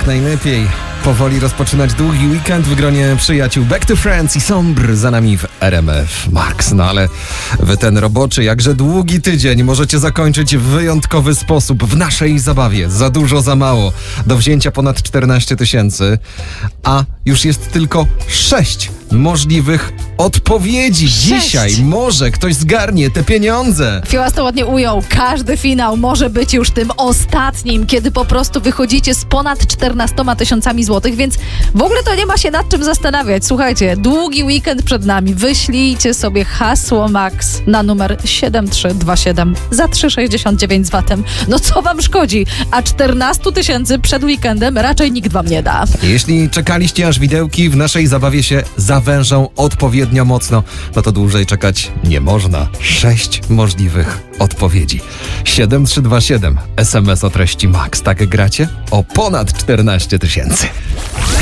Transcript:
jak najlepiej powoli rozpoczynać długi weekend w gronie przyjaciół. Back to Friends i Sombr za nami w RMF Max. No ale wy ten roboczy, jakże długi tydzień możecie zakończyć w wyjątkowy sposób w naszej zabawie. Za dużo, za mało. Do wzięcia ponad 14 000, a już jest tylko 6 możliwych odpowiedzi. 6. Dzisiaj może ktoś zgarnie te pieniądze. Fiłas to ładnie ujął. Każdy finał może być już tym ostatnim, kiedy po prostu wychodzicie z ponad 14 000 złotych, więc w ogóle to nie ma się nad czym zastanawiać. Słuchajcie, długi weekend przed nami. Wyślijcie sobie hasło Max na numer 7327 za 3,69 z VAT-em. No co wam szkodzi? A 14 000 przed weekendem raczej nikt wam nie da. Jeśli czekaliście, aż widełki w naszej zabawie się zawężą odpowiednio mocno, no to dłużej czekać nie można. 6 możliwych odpowiedzi. 7327 SMS o treści Max. Tak gracie o ponad 14 000.